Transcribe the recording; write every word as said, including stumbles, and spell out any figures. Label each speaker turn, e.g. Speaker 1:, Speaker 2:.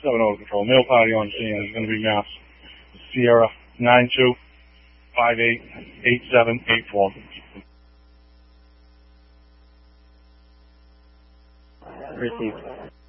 Speaker 1: seven oh Control. Male party on scene is going to be Mass. Sierra nine two five eight eight seven eight four.
Speaker 2: Received.